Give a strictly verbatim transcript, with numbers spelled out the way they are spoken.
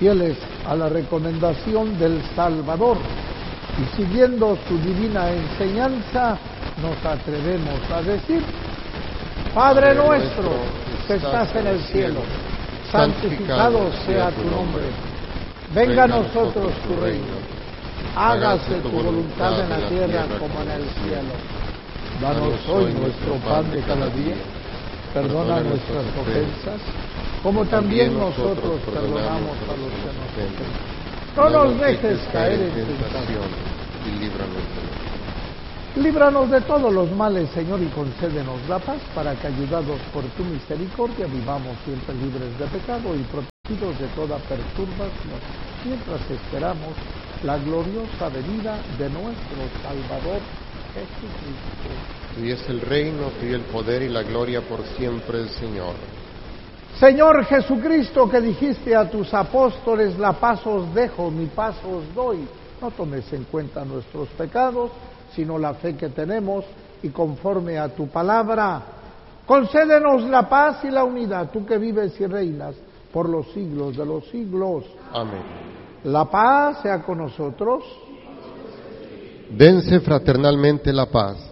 fieles a la recomendación del Salvador y siguiendo su divina enseñanza, nos atrevemos a decir: Padre nuestro que estás en el cielo, santificado sea tu nombre. Venga a nosotros tu reino. Hágase tu voluntad en la tierra como en el cielo. Danos hoy nuestro pan de cada día. Perdona nuestras ofensas, como también nosotros perdonamos a los que nos ofenden. No nos dejes caer en tentación y líbranos de mal. Líbranos de todos los males, Señor, y concédenos la paz, para que, ayudados por tu misericordia, vivamos siempre libres de pecado y protegidos de toda perturbación, mientras esperamos la gloriosa venida de nuestro Salvador Jesucristo. Tuyo es el reino, tuyo el poder y la gloria por siempre, Señor. Señor Jesucristo, que dijiste a tus apóstoles: la paz os dejo, mi paz os doy. No tomes en cuenta nuestros pecados, sino la fe que tenemos, y conforme a tu palabra, concédenos la paz y la unidad, tú que vives y reinas por los siglos de los siglos. Amén. La paz sea con nosotros. Dense fraternalmente la paz.